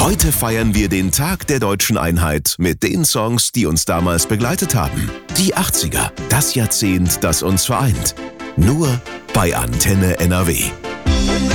Heute feiern wir den Tag der deutschen Einheit mit den Songs, die uns damals begleitet haben. Die 80er, das Jahrzehnt, das uns vereint. Nur bei Antenne NRW.